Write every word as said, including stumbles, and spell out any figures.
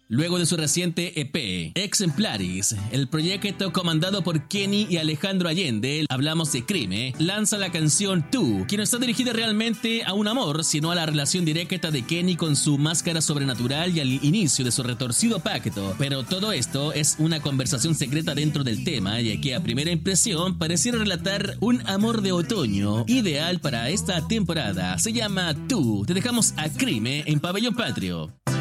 Luego de su reciente E P, Exemplaris, el proyecto comandado por Kenny y Alejandro Allende, hablamos de Crime, lanza la canción Tú, que no está dirigida realmente a un amor, sino a la relación directa de Kenny con su máscara sobrenatural y al inicio de su retorcido pacto. Pero todo esto es una conversación secreta dentro del tema, ya que a primera impresión pareciera relatar un amor de otoño, ideal para esta temporada. Se llama Tú. Te dejamos a Crime en Pabellón Patrio.